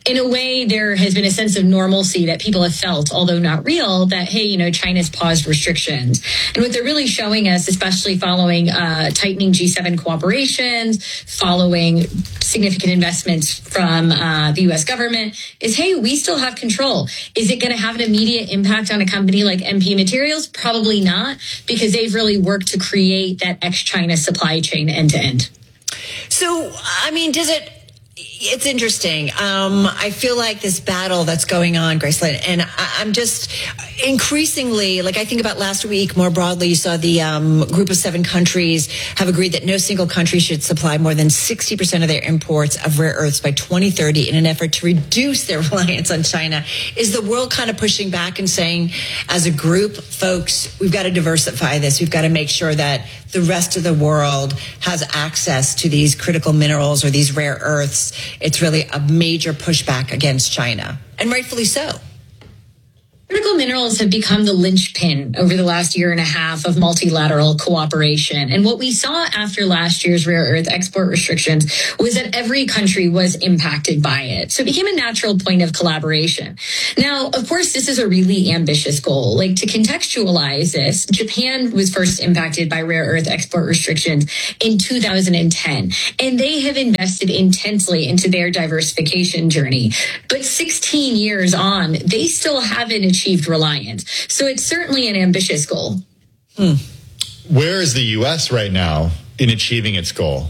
in a way, there has been a sense of normalcy that people have felt, although not real, that, hey, you know, China's paused restrictions. And what they're really showing us, especially following uh, tightening G seven cooperations, following significant investments from uh, the U S government, is, hey, we still have control. Is it going to have an immediate impact on a company like M P Materials? Probably not, because they've really worked to create that ex-China supply chain end to end. So, I mean, does it, it's interesting. Um, I feel like this battle that's going on, Gracelyn, and I, I'm just increasingly, like I think about last week more broadly, you saw the um, group of seven countries have agreed that no single country should supply more than sixty percent of their imports of rare earths by twenty thirty in an effort to reduce their reliance on China. Is the world kind of pushing back and saying, as a group, folks, we've got to diversify this. We've got to make sure that the rest of the world has access to these critical minerals or these rare earths? It's really a major pushback against China, and rightfully so. Critical minerals have become the linchpin over the last year and a half of multilateral cooperation. And what we saw after last year's rare earth export restrictions was that every country was impacted by it. So it became a natural point of collaboration. Now, of course, this is a really ambitious goal. Like, to contextualize this, Japan was first impacted by rare earth export restrictions in two thousand ten, and they have invested intensely into their diversification journey. But sixteen years on, they still haven't achieved reliance. So it's certainly an ambitious goal. Hmm. Where is the U S right now in achieving its goal?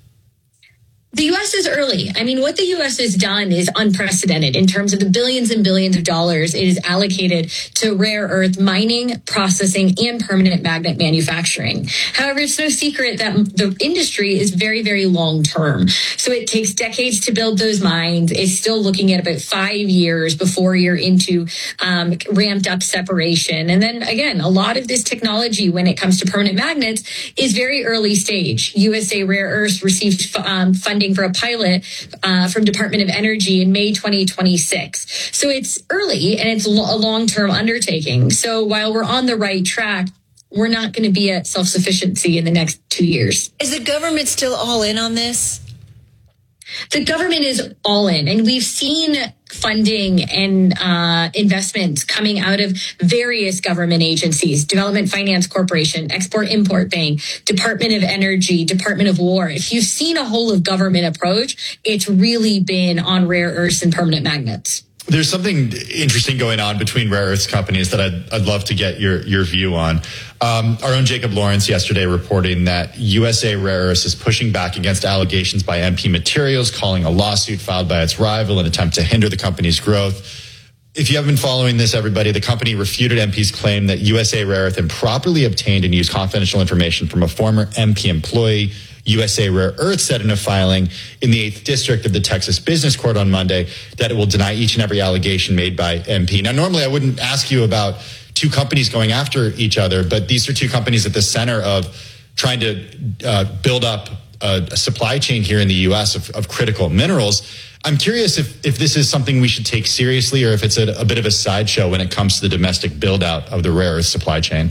The U S is early. I mean, what the U S has done is unprecedented in terms of the billions and billions of dollars it is allocated to rare earth mining, processing, and permanent magnet manufacturing. However, it's no secret that the industry is very, very long term. So it takes decades to build those mines. It's still looking at about five years before you're into um, ramped up separation. And then again, a lot of this technology when it comes to permanent magnets is very early stage. U S A Rare Earths received um, funding for a pilot uh, from Department of Energy in May twenty twenty-six. So it's early and it's a long-term undertaking. So while we're on the right track, we're not going to be at self-sufficiency in the next two years. Is the government still all in on this? The government is all in, and we've seen funding and uh, investments coming out of various government agencies, Development Finance Corporation, Export-Import Bank, Department of Energy, Department of War. If you've seen a whole of government approach, it's really been on rare earths and permanent magnets. There's something interesting going on between rare earths companies that I'd, I'd love to get your, your view on. Um, our own Jacob Lawrence yesterday reporting that U S A Rare Earths is pushing back against allegations by M P Materials, calling a lawsuit filed by its rival an attempt to hinder the company's growth. If you haven't been following this, everybody, the company refuted M P's claim that U S A Rare Earth improperly obtained and used confidential information from a former M P employee. U S A Rare Earth said in a filing in the eighth District of the Texas Business Court on Monday that it will deny each and every allegation made by M P. Now, normally I wouldn't ask you about two companies going after each other, but these are two companies at the center of trying to uh, build up a, a supply chain here in the U S of, of critical minerals. I'm curious if, if this is something we should take seriously or if it's a, a bit of a sideshow when it comes to the domestic build out of the rare earth supply chain.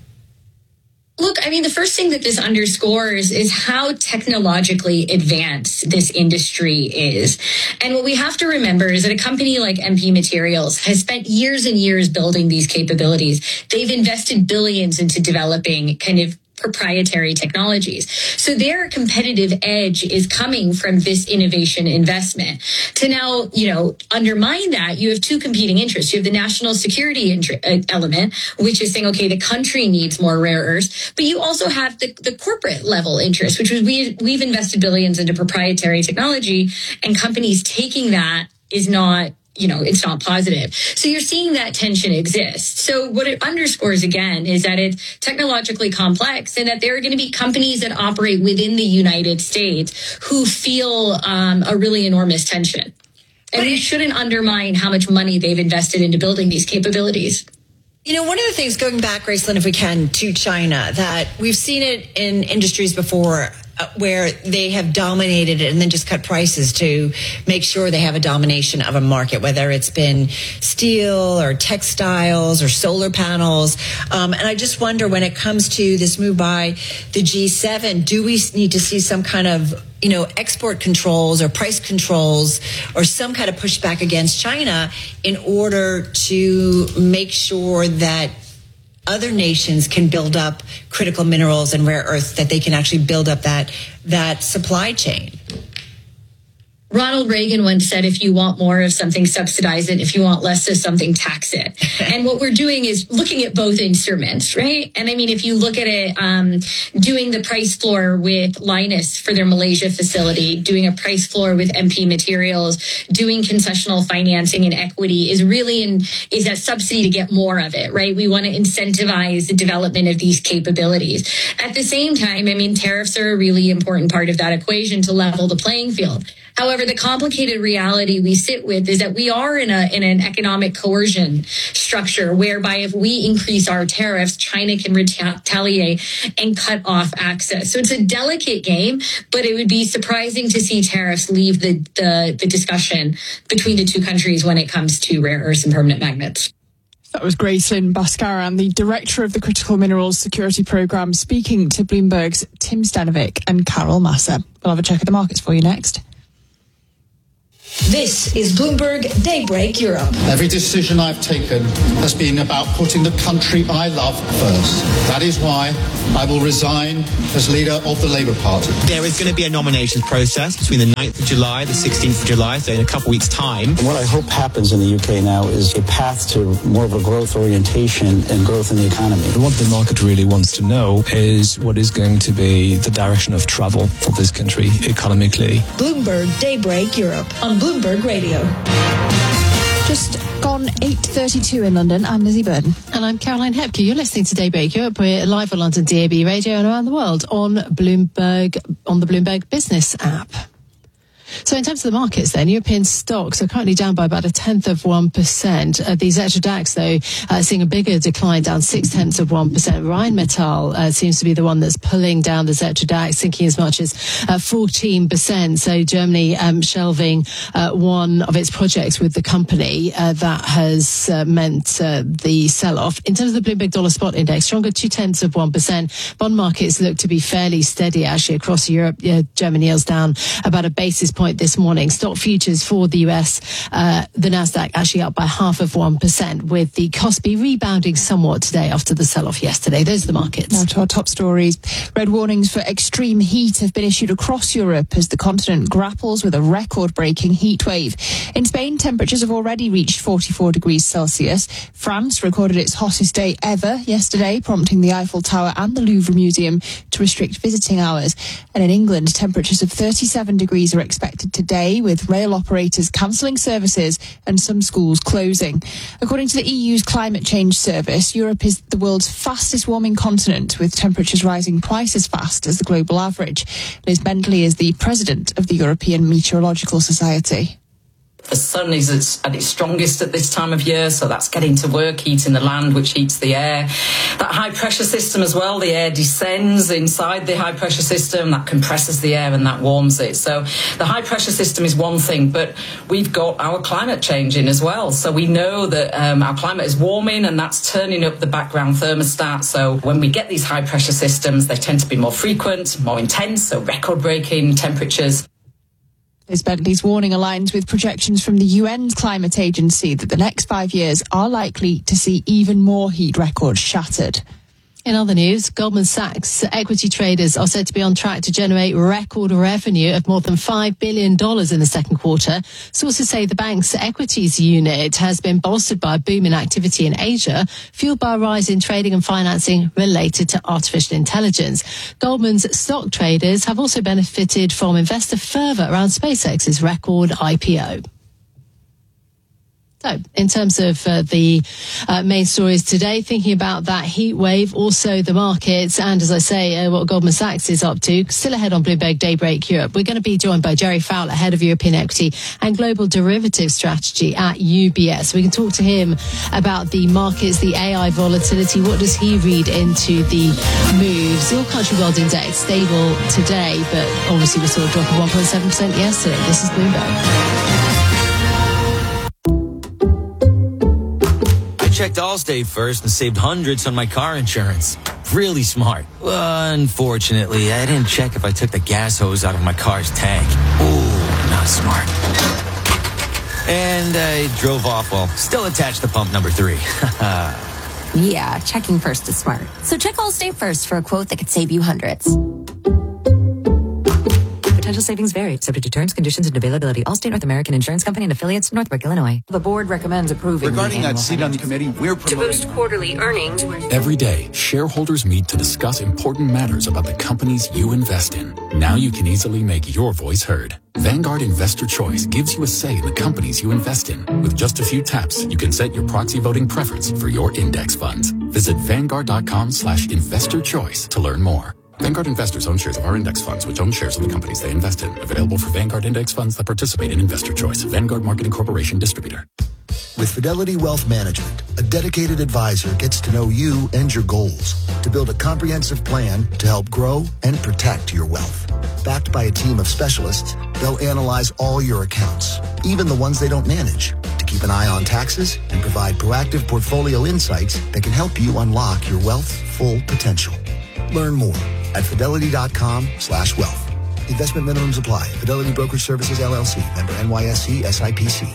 Look, I mean, the first thing that this underscores is how technologically advanced this industry is. And what we have to remember is that a company like M P Materials has spent years and years building these capabilities. They've invested billions into developing kind of proprietary technologies. So their competitive edge is coming from this innovation investment. To now, you know, undermine that, you have two competing interests. You have the national security int- element, which is saying, okay, the country needs more rare earths, but you also have the, the corporate level interest, which was we, we've invested billions into proprietary technology, and companies taking that is not, you know, it's not positive. So you're seeing that tension exist. So what it underscores again is that it's technologically complex and that there are going to be companies that operate within the United States who feel um, a really enormous tension. And we shouldn't undermine how much money they've invested into building these capabilities. You know, one of the things, going back, Gracelyn, if we can, to China, that we've seen it in industries before, uh, where they have dominated it and then just cut prices to make sure they have a domination of a market, whether it's been steel or textiles or solar panels. Um, and I just wonder, when it comes to this move by the G seven, do we need to see some kind of, you know, export controls or price controls or some kind of pushback against China in order to make sure that other nations can build up critical minerals and rare earths, that they can actually build up that that supply chain? Ronald Reagan once said, if you want more of something, subsidize it. If you want less of something, tax it. And what we're doing is looking at both instruments, right? And I mean, if you look at it, um, doing the price floor with Lynas for their Malaysia facility, doing a price floor with M P Materials, doing concessional financing and equity is really in, is a subsidy to get more of it, right? We want to incentivize the development of these capabilities. At the same time, I mean, tariffs are a really important part of that equation to level the playing field. However, the complicated reality we sit with is that we are in a in an economic coercion structure whereby if we increase our tariffs, China can retaliate and cut off access. So it's a delicate game, but it would be surprising to see tariffs leave the, the, the discussion between the two countries when it comes to rare earths and permanent magnets. That was Gracelyn Bhaskaran, the director of the Critical Minerals Security Programme, speaking to Bloomberg's Tim Stanovic and Carol Massa. We'll have a check of the markets for you next. This is Bloomberg Daybreak Europe. Every decision I've taken has been about putting the country I love first. That is why I will resign as leader of the Labour Party. There is going to be a nominations process between the ninth of July, the sixteenth of July, so in a couple of weeks' time. And what I hope happens in the U K now is a path to more of a growth orientation and growth in the economy. What the market really wants to know is what is going to be the direction of travel for this country economically. Bloomberg Daybreak Europe on Bloomberg Radio. Just gone eight thirty-two in London. I'm Lizzie Burden. And I'm Caroline Hepke. You're listening to Daybreak Europe. We're live on London D A B Radio and around the world on Bloomberg, on the Bloomberg Business app. So in terms of the markets then, European stocks are currently down by about a tenth of one percent. Uh, the Xetra DAX, though, uh, seeing a bigger decline, down six tenths of one percent. Rheinmetall uh, seems to be the one that's pulling down the Xetra DAX, sinking as much as uh, fourteen percent. So Germany um, shelving uh, one of its projects with the company. Uh, that has uh, meant uh, the sell-off. In terms of the Bloomberg Dollar Spot Index, stronger two tenths of one percent. Bond markets look to be fairly steady, actually, across Europe. Uh, Germany yields down about a basis point this morning. Stock futures for the U S, uh, the Nasdaq actually up by half of one percent, with the Kospi rebounding somewhat today after the sell-off yesterday. Those are the markets. Now to our top stories. Red warnings for extreme heat have been issued across Europe as the continent grapples with a record-breaking heat wave. In Spain, temperatures have already reached forty-four degrees Celsius. France recorded its hottest day ever yesterday, prompting the Eiffel Tower and the Louvre Museum to restrict visiting hours. And in England, temperatures of thirty-seven degrees are expected today, with rail operators cancelling services and some schools closing. According to the E U's Climate Change Service, Europe is the world's fastest warming continent, with temperatures rising twice as fast as the global average. Liz Bentley is the president of the European Meteorological Society. The sun is at its strongest at this time of year, so that's getting to work, heating the land, which heats the air. That high pressure system as well, the air descends inside the high pressure system, that compresses the air and that warms it. So the high pressure system is one thing, but we've got our climate changing as well. So we know that um, our climate is warming, and that's turning up the background thermostat. So when we get these high pressure systems, they tend to be more frequent, more intense, so record-breaking temperatures. Liz Bentley's warning aligns with projections from the U N's climate agency that the next five years are likely to see even more heat records shattered. In other news, Goldman Sachs equity traders are said to be on track to generate record revenue of more than five billion dollars in the second quarter. Sources say the bank's equities unit has been bolstered by a boom in activity in Asia, fueled by a rise in trading and financing related to artificial intelligence. Goldman's stock traders have also benefited from investor fervour around SpaceX's record I P O. So, in terms of uh, the uh, main stories today, thinking about that heat wave, also the markets, and as I say, uh, what Goldman Sachs is up to, still ahead on Bloomberg Daybreak Europe. We're going to be joined by Jerry Fowler, head of European Equity and Global Derivative Strategy at U B S. We can talk to him about the markets, the A I volatility. What does he read into the moves? The All Country World Index stable today, but obviously we saw a drop of one point seven percent yesterday. This is Bloomberg. Checked Allstate first and saved hundreds on my car insurance. Really smart. Unfortunately, I didn't check if I took the gas hose out of my car's tank. Ooh, not smart. And I drove off while still attached to pump number three. Yeah, checking first is smart. So check Allstate first for a quote that could save you hundreds. Potential savings vary, subject to terms, conditions, and availability. Allstate North American Insurance Company and affiliates, Northbrook, Illinois. The board recommends approving. Regarding that seat on the committee, we're promoting... To boost quarterly earnings. Every day, shareholders meet to discuss important matters about the companies you invest in. Now you can easily make your voice heard. Vanguard Investor Choice gives you a say in the companies you invest in. With just a few taps, you can set your proxy voting preference for your index funds. Visit Vanguard.com slash investor choice to learn more. Vanguard investors own shares of our index funds, which own shares of the companies they invest in. Available for Vanguard index funds that participate in Investor Choice. Vanguard Marketing Corporation Distributor. With Fidelity Wealth Management, a dedicated advisor gets to know you and your goals to build a comprehensive plan to help grow and protect your wealth. Backed by a team of specialists, they'll analyze all your accounts, even the ones they don't manage, to keep an eye on taxes and provide proactive portfolio insights that can help you unlock your wealth's full potential. Learn more at fidelity.com slash wealth. Investment minimums apply. Fidelity Brokerage Services, L L C. Member N Y S E S I P C.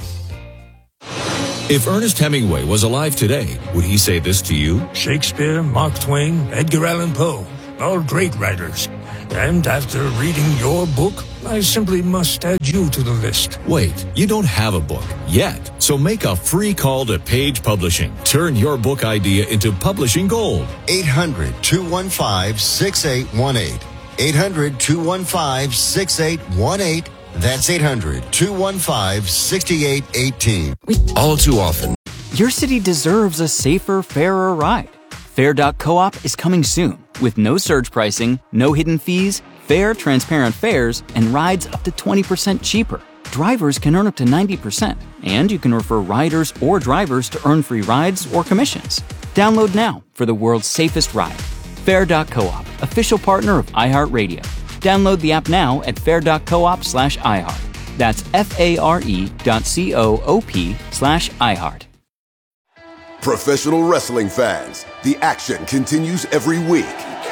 If Ernest Hemingway was alive today, would he say this to you? Shakespeare, Mark Twain, Edgar Allan Poe, all great writers. And after reading your book, I simply must add you to the list. Wait, you don't have a book yet. So make a free call to Page Publishing. Turn your book idea into publishing gold. eight hundred, two one five, six eight one eight. eight hundred, two one five, six eight one eight. That's eight hundred, two one five, six eight one eight. All too often, your city deserves a safer, fairer ride. Fair dot coop is coming soon with no surge pricing, no hidden fees, fair, transparent fares, and rides up to twenty percent cheaper. Drivers can earn up to ninety percent, and you can refer riders or drivers to earn free rides or commissions. Download now for the world's safest ride. Fair dot coop, official partner of iHeartRadio. Download the app now at fair dot coop slash iHeart. That's F-A-R-E dot C-O-O-P slash iHeart. Professional wrestling fans, the action continues every week.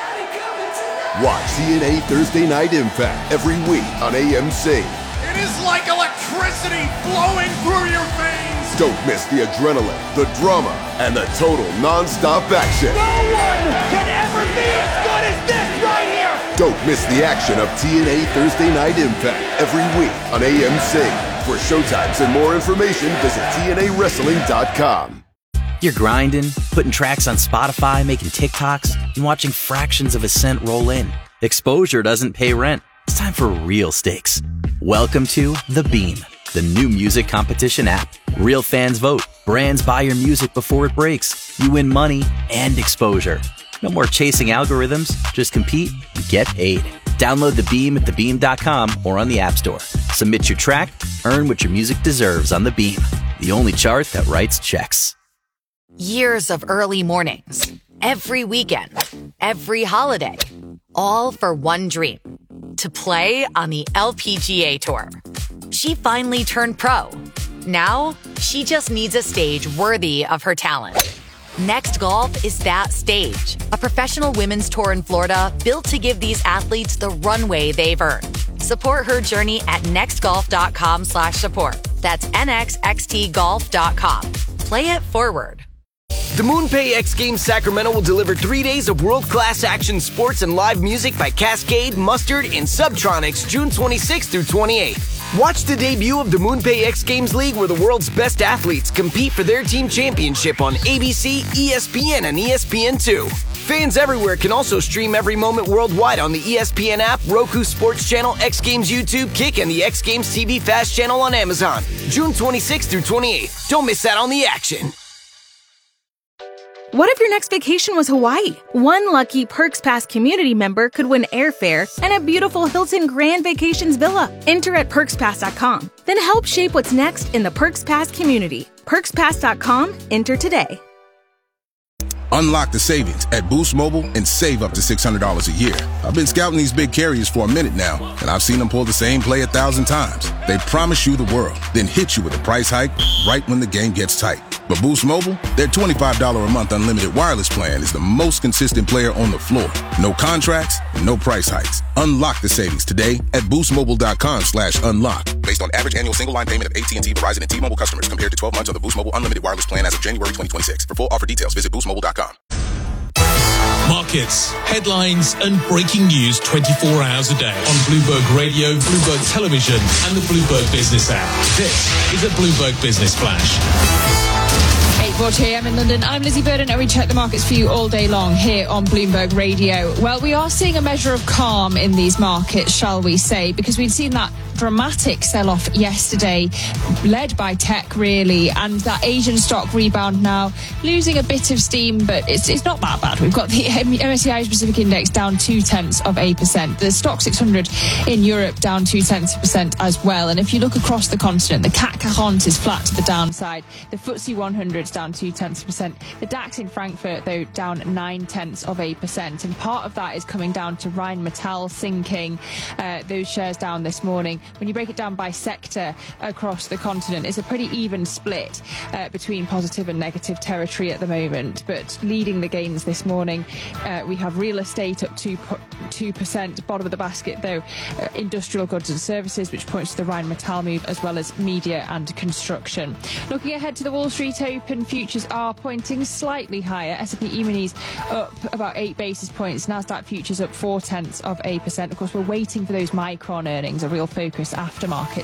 Watch T N A Thursday Night Impact every week on A M C. It is like electricity flowing through your veins. Don't miss the adrenaline, the drama, and the total non-stop action. No one can ever be as good as this right here. Don't miss the action of T N A Thursday Night Impact every week on A M C. For showtimes and more information, visit T N A wrestling dot com. You're grinding, putting tracks on Spotify, making TikToks, and watching fractions of a cent roll in. Exposure doesn't pay rent. It's time for real stakes. Welcome to The Beam, the new music competition app. Real fans vote. Brands buy your music before it breaks. You win money and exposure. No more chasing algorithms. Just compete and get paid. Download The Beam at the beam dot com or on the App Store. Submit your track. Earn what your music deserves on The Beam, the only chart that writes checks. Years of early mornings, every weekend, every holiday, all for one dream, to play on the L P G A Tour. She finally turned pro. Now, she just needs a stage worthy of her talent. Next Golf is that stage, a professional women's tour in Florida built to give these athletes the runway they've earned. Support her journey at nextgolf.com slash support. That's N X X T golf dot com. Play it forward. The MoonPay X Games Sacramento will deliver three days of world-class action sports and live music by Cascade, Mustard, and Subtronics June twenty-sixth through twenty-eighth. Watch the debut of the MoonPay X Games League where the world's best athletes compete for their team championship on A B C, E S P N, and E S P N two. Fans everywhere can also stream every moment worldwide on the E S P N app, Roku Sports Channel, X Games YouTube, Kick, and the X Games T V Fast channel on Amazon. June twenty-sixth through twenty-eighth. Don't miss out on the action. What if your next vacation was Hawaii? One lucky Perks Pass community member could win airfare and a beautiful Hilton Grand Vacations villa. Enter at perks pass dot com. Then help shape what's next in the Perks Pass community. perks pass dot com. Enter today. Unlock the savings at Boost Mobile and save up to six hundred dollars a year. I've been scouting these big carriers for a minute now, and I've seen them pull the same play a thousand times. They promise you the world, then hit you with a price hike right when the game gets tight. But Boost Mobile, their twenty-five dollars a month unlimited wireless plan is the most consistent player on the floor. No contracts, no price hikes. Unlock the savings today at boostmobile.com slash unlock. Based on average annual single line payment of A T and T, Verizon, and T-Mobile customers compared to twelve months on the Boost Mobile unlimited wireless plan as of January twenty twenty-six. For full offer details, visit boost mobile dot com. Markets, headlines, and breaking news twenty-four hours a day on Bloomberg Radio, Bloomberg Television, and the Bloomberg Business app. This is a Bloomberg Business Flash. eight forty a m in London. I'm Lizzie Burden, and we check the markets for you all day long here on Bloomberg Radio. Well, we are seeing a measure of calm in these markets, shall we say, because we'd seen that dramatic sell-off yesterday, led by tech, really, and that Asian stock rebound now losing a bit of steam, but it's it's not that bad. We've got the M S C I Pacific Index down two tenths of a percent. The stock six hundred in Europe down two tenths of a percent as well. And if you look across the continent, the C A C quarante is flat to the downside. The F T S E one hundred is down two tenths of a percent. The DAX in Frankfurt, though, down nine tenths of a percent. And part of that is coming down to Rheinmetall sinking. Uh, those shares down this morning. When you break it down by sector across the continent, it's a pretty even split uh, between positive and negative territory at the moment. But leading the gains this morning, uh, we have real estate up two percent. Bottom of the basket, though, uh, industrial goods and services, which points to the Rheinmetall move, as well as media and construction. Looking ahead to the Wall Street Open, futures are pointing slightly higher. S and P E-minis up about eight basis points. Nasdaq futures up four tenths of a percent. Of course, we're waiting for those Micron earnings, a real focus after market